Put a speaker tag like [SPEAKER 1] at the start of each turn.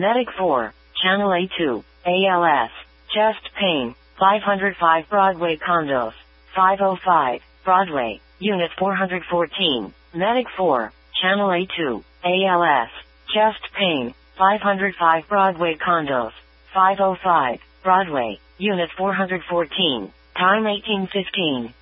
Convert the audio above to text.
[SPEAKER 1] Medic 4, Channel A2, ALS, chest pain, 505 Broadway condos, 505, Broadway, Unit 414, Medic 4, Channel A2, ALS, chest pain, 505 Broadway condos, 505, Broadway, Unit 414, time 18:15.